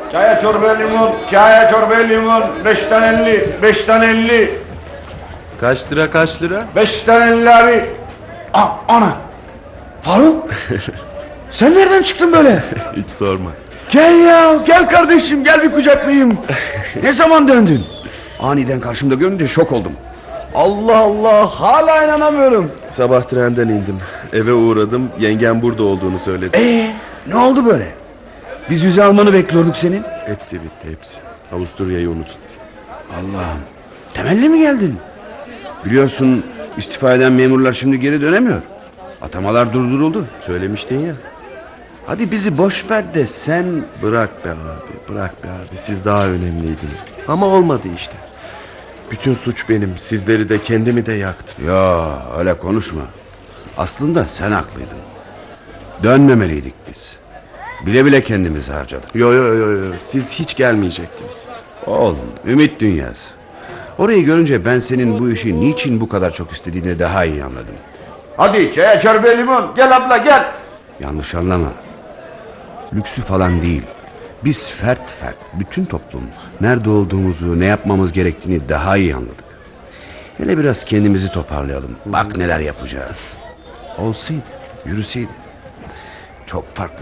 Çaya çorba limon, çaya çorba limon. 5'ten 50, 5'ten 50. Kaç lira kaç lira? 5'ten 50 abi. Ana. Faruk. Sen nereden çıktın böyle? Hiç sorma. Gel ya, gel kardeşim, gel bir kucaklayayım. Ne zaman döndün? Aniden karşımda görünce şok oldum. Allah Allah, hala inanamıyorum. Sabah trenden indim. Eve uğradım. Yengem burada olduğunu söyledi. Ne oldu böyle? Biz vize almanı bekliyorduk senin. Hepsi bitti hepsi. Avusturya'yı unutun. Allah'ım, temelli mi geldin? Biliyorsun istifa eden memurlar şimdi geri dönemiyor. Atamalar durduruldu. Söylemiştin ya. Hadi bizi boş ver de sen... Bırak be abi, bırak be abi. Siz daha önemliydiniz. Ama olmadı işte. Bütün suç benim. Sizleri de kendimi de yaktım. Ya öyle konuşma. Aslında sen haklıydın. Dönmemeliydik biz. Bile bile kendimizi harcadık. Yo. Siz hiç gelmeyecektiniz. Oğlum, ümit dünyası. Orayı görünce ben senin bu işi niçin bu kadar çok istediğini daha iyi anladım. Hadi çaya çorba limon. Gel abla gel. Yanlış anlama. Lüksü falan değil. Biz fert bütün toplum nerede olduğumuzu, ne yapmamız gerektiğini daha iyi anladık. Hele biraz kendimizi toparlayalım. Bak neler yapacağız. Olsaydı, yürüseydi. Çok farklı